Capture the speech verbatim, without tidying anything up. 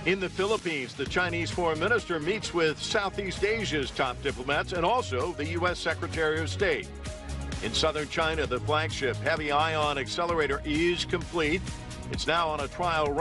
In the Philippines, the Chinese foreign minister meets with Southeast Asia's top diplomats and also the U S Secretary of State. In southern China, the flagship heavy ion accelerator is complete. It's now on a trial run.